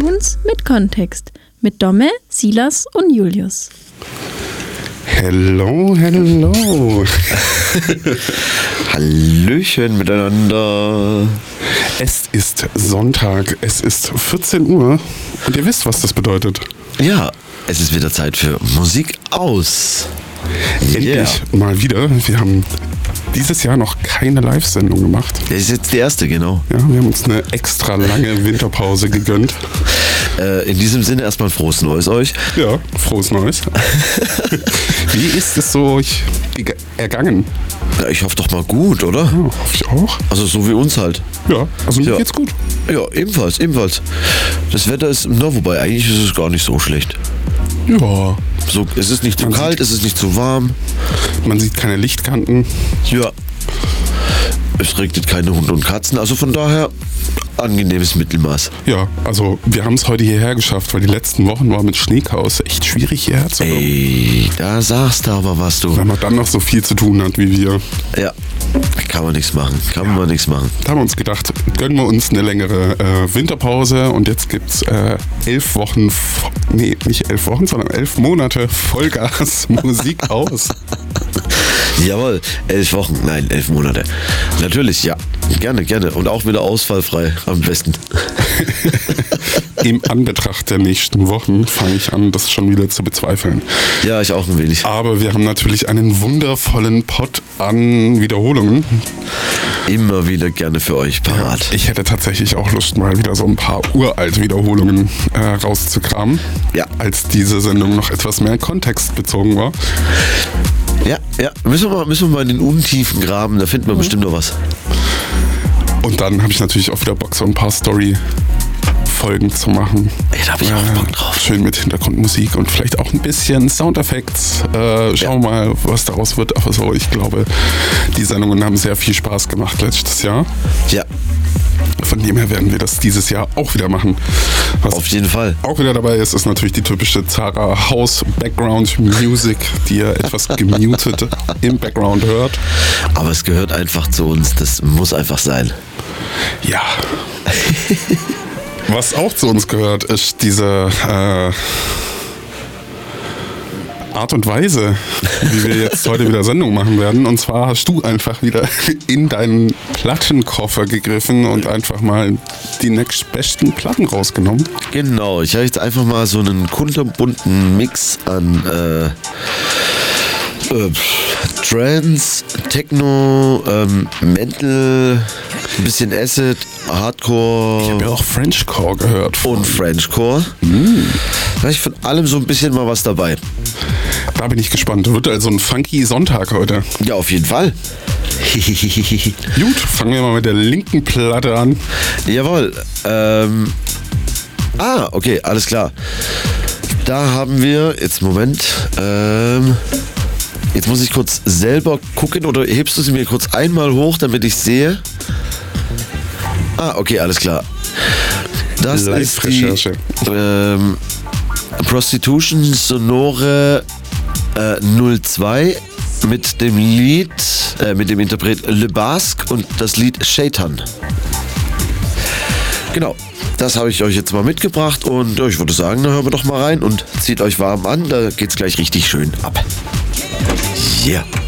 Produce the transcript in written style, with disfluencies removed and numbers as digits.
Tunes mit Kontext mit Domme, Silas und Julius. Hello. Hallöchen miteinander. Es ist Sonntag, es ist 14 Uhr und ihr wisst, was das bedeutet. Ja, es ist wieder Zeit für Musik aus. Endlich mal wieder. Wir haben dieses Jahr noch keine Live-Sendung gemacht. Das ist jetzt die erste, genau. Ja, wir haben uns eine extra lange Winterpause gegönnt. In diesem Sinne erstmal frohes Neues euch. Ja, frohes Neues. Wie ist es so euch ergangen? Ja, ich hoffe doch mal gut, oder? Ja, hoffe ich auch. Also so wie uns halt. Ja, also mir geht's gut. Ja, ebenfalls. Das Wetter ist, wobei eigentlich ist es gar nicht so schlecht. Ja. So, es ist nicht zu kalt, es ist nicht zu warm. Man sieht keine Lichtkanten. Ja. Es regnet keine Hunde und Katzen, also von daher angenehmes Mittelmaß. Ja, also wir haben es heute hierher geschafft, weil die letzten Wochen war mit Schneechaos echt schwierig hierher zu kommen. Ey, da sagst du aber was, du. Wenn man dann noch so viel zu tun hat wie wir. Ja, kann man nichts machen. Da haben wir uns gedacht, gönnen wir uns eine längere Winterpause und jetzt gibt's 11 Wochen, nicht 11 Wochen, sondern 11 Monate Vollgas Musik aus. Jawohl, 11 Wochen, nein, 11 Monate. Natürlich, ja. Gerne. Und auch wieder ausfallfrei am besten. Im Anbetracht der nächsten Wochen fange ich an, das schon wieder zu bezweifeln. Ja, ich auch ein wenig. Aber wir haben natürlich einen wundervollen Pott an Wiederholungen. Immer wieder gerne für euch parat. Ja, ich hätte tatsächlich auch Lust, mal wieder so ein paar uralte Wiederholungen rauszukramen. Ja. Als diese Sendung noch etwas mehr kontextbezogen war. Ja. Müssen wir mal in den Untiefen graben, da finden wir bestimmt noch was. Und dann habe ich natürlich auch wieder Bock, so ein paar Story-Folgen zu machen. Ey, da habe ich auch Bock drauf. Schön mit Hintergrundmusik und vielleicht auch ein bisschen Soundeffekts. Schauen wir mal, was daraus wird. Aber so, ich glaube, die Sendungen haben sehr viel Spaß gemacht letztes Jahr. Ja. Von dem her werden wir das dieses Jahr auch wieder machen. Was auf jeden Fall. Auch wieder dabei ist natürlich die typische Zara House Background Music, die ihr etwas gemutet im Background hört. Aber es gehört einfach zu uns, das muss einfach sein. Ja. Was auch zu uns gehört, ist diese Art und Weise, wie wir jetzt heute wieder Sendung machen werden. Und zwar hast du einfach wieder in deinen Plattenkoffer gegriffen und einfach mal die nächstbesten Platten rausgenommen. Genau, ich habe jetzt einfach mal so einen kunterbunten Mix an Trance, Techno, Metal, ein bisschen Acid, Hardcore. Ich habe ja auch Frenchcore gehört. Und Frenchcore. Da ist von allem so ein bisschen mal was dabei. Da bin ich gespannt. Wird also ein funky Sonntag heute. Ja, auf jeden Fall. Gut, fangen wir mal mit der linken Platte an. Jawohl. Okay, alles klar. Da haben wir, jetzt Moment, jetzt muss ich kurz selber gucken oder hebst du sie mir kurz einmal hoch, damit ich sehe? Okay, alles klar. Das ist die Prostitution Sonore 02 mit dem Lied, mit dem Interpret Le Basque und das Lied Shaitan. Genau, das habe ich euch jetzt mal mitgebracht und ich würde sagen, dann hören wir doch mal rein und zieht euch warm an, da geht's gleich richtig schön ab. Yeah.